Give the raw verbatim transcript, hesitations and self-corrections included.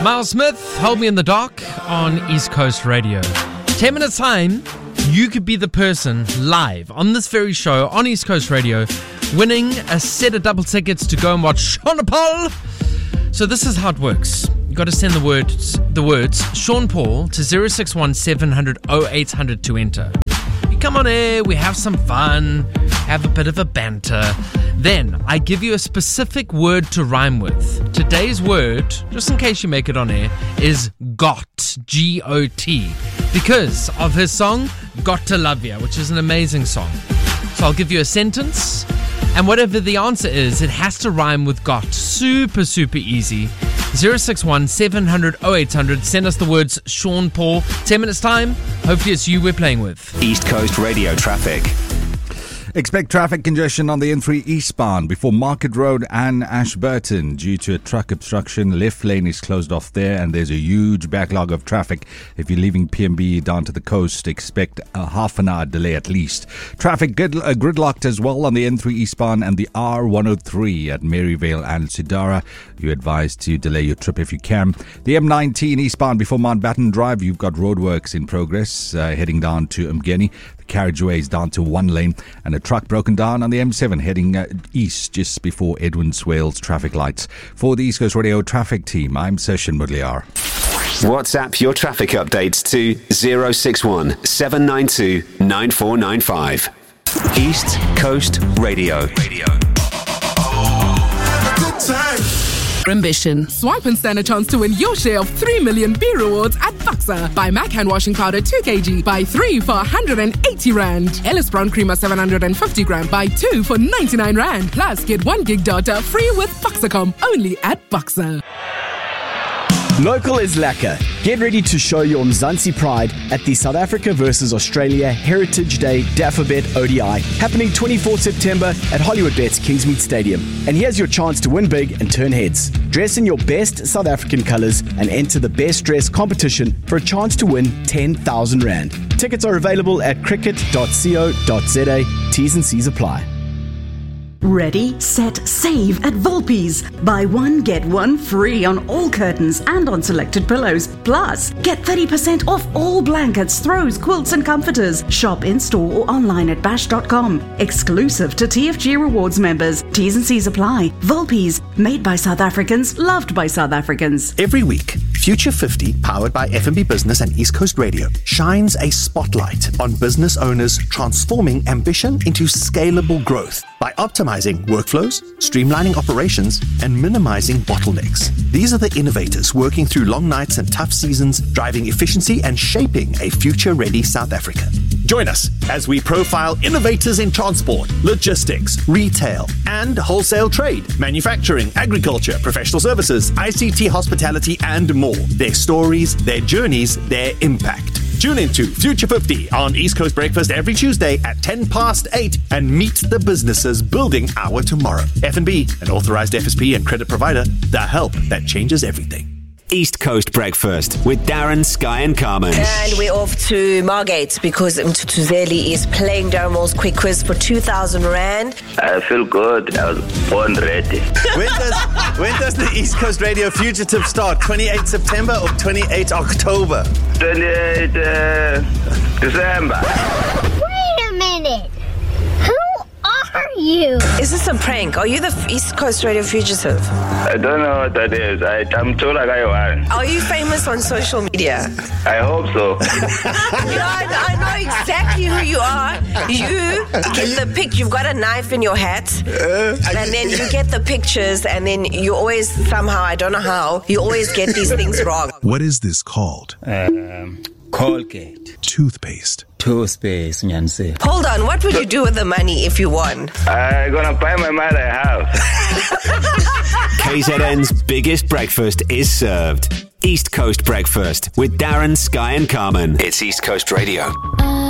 Miles Smith, Hold Me in the Dark on East Coast Radio. Ten minutes time, you could be the person live on this very show on East Coast Radio winning a set of double tickets to go and watch Sean Paul. So this is how it works. You've got to send the words, the words Sean Paul to zero six one seven hundred oh eight hundred to enter. You come on air, we have some fun, have a bit of a banter. Then I give you a specific word to rhyme with. Today's word, just in case you make it on air, is GOT, G O T, because of his song, Got to Love Ya, which is an amazing song. So I'll give you a sentence, and whatever the answer is, it has to rhyme with GOT. Super, super easy. zero six one seven hundred oh eight hundred. Send us the words Sean Paul. ten minutes time. Hopefully it's you we're playing with. East Coast Radio traffic. Expect traffic congestion on the N three eastbound before Market Road and Ashburton due to a truck obstruction. Left lane is closed off there and there's a huge backlog of traffic. If you're leaving P M B down to the coast, expect a half an hour delay at least. Traffic grid, uh, gridlocked as well on the N three eastbound and the R one oh three at Maryvale and Sidara. You're advised to delay your trip if you can. The M nineteen eastbound before Mountbatten Drive, you've got roadworks in progress uh, heading down to Umgeni. The carriageway is down to one lane and a truck broken down on the M seven heading uh, east just before Edwin Swales traffic lights. For the East Coast Radio traffic team, I'm Session Mudliar. WhatsApp your traffic updates to zero six one seven nine two nine four nine five. East Coast Radio. Radio. Good time. Ambition. Swipe and stand a chance to win your share of three million beer rewards at Buxa. Buy Mac hand washing powder two kilograms. Buy three for one hundred eighty rand. Ellis Brown Creamer seven hundred fifty gram. Buy two for ninety-nine rand. Plus get one gig data free with Buxacom. Only at Buxa. Local is lekker. Get ready to show your Mzansi pride at the South Africa versus Australia Heritage Day Dafabet O D I, happening twenty-fourth September at Hollywoodbets Kingsmead Stadium. And here's your chance to win big and turn heads. Dress in your best South African colours and enter the best dress competition for a chance to win ten thousand rand. Tickets are available at cricket dot co dot za. T's and C's apply. Ready, set, save at Volpe's. Buy one, get one free on all curtains and on selected pillows. Plus, get thirty percent off all blankets, throws, quilts and comforters. Shop in-store or online at bash dot com. Exclusive to T F G Rewards members. T's and C's apply. Volpe's, made by South Africans, loved by South Africans. Every week, Future fifty, powered by F N B Business and East Coast Radio, shines a spotlight on business owners transforming ambition into scalable growth by optimizing workflows, streamlining operations, and minimizing bottlenecks. These are the innovators working through long nights and tough seasons, driving efficiency and shaping a future-ready South Africa. Join us as we profile innovators in transport, logistics, retail, and wholesale trade, manufacturing, agriculture, professional services, I C T, hospitality, and more. Their stories, their journeys, their impact. Tune into Future fifty on East Coast Breakfast every Tuesday at ten past eight and meet the businesses building our tomorrow. F N B, an authorized F S P and credit provider, the help that changes everything. East Coast Breakfast with Darren, Sky and Carmen. And we're off to Margate because Mtutuzeli is playing Darren quick quiz for two thousand rand. I feel good. I was born ready. When does when does the East Coast Radio Fugitive start? twenty-eighth September or twenty-eighth October? twenty-eighth uh, December. Wait a minute. Are you? Is this a prank? Are you the East Coast Radio Fugitive? I don't know what that is. I, I'm told like I want. Are you famous on social media? I hope so. You know, I, I know exactly who you are. You get the pic. You've got a knife in your hat, uh, and then you get the pictures, and then you always somehow, I don't know how, you always get these things wrong. What is this called? Um, Colgate. Toothpaste. Toothpaste, Nyanse. Hold on, what would you do with the money if you won? I'm gonna buy my mother a house. K Z N's biggest breakfast is served. East Coast Breakfast with Darren, Sky and Carmen. It's East Coast Radio. Uh.